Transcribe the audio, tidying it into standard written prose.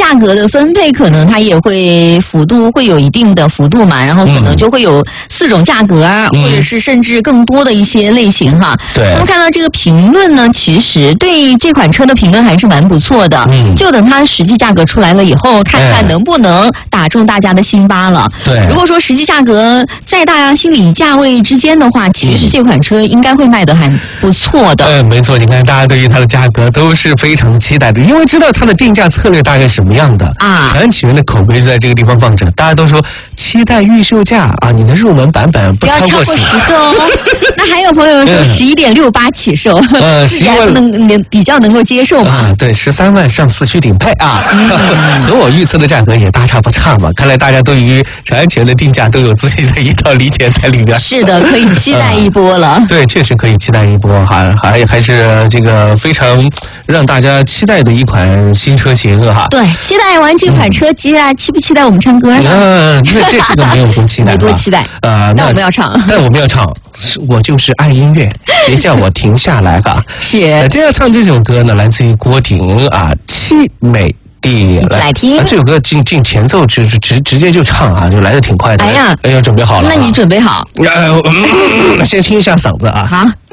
价格的分配可能它也会幅度会有一定的幅度嘛，然后可能就会有4种价格啊，或者是甚至更多的一些类型哈。 对。 我们看到这个评论呢，其实对这款车的评论还是蛮不错的。就等它实际价格出来了以后，看看能不能打中大家的心巴了。 对。 如果说实际价格在大家心理价位之间的话，其实这款车应该会卖得还不错的。 没错，你看大家对于它的价格都是非常期待的，因为知道它的定价策略大概什么样的啊。长安启源的口碑就在这个地方放着，大家都说期待预售价啊，你的入门版本不超过10 个哦。那还有朋友说11.68起售，11万比较能够接受嘛？ 啊，对，13万上四驱顶配啊，和我预测的价格也大差不差嘛。看来大家对于长安启源的定价都有自己的一套理解在里边。 是的，可以期待一波了。 对，确实可以期待一波，还是这个非常让大家期待的一款新车型哈。 对，期待完这款车，期不期待我们唱歌呢？ 这个没有多期待， 没多期待。但我们要唱， 我就是爱音乐，别叫我停下来哈。 是， 这要唱这首歌呢，来自于郭婷啊，凄美。 一起来听这首歌进前奏直接就唱啊，就来得挺快的。哎呀，准备好了。 那你准备好？ 先清一下嗓子啊。 好。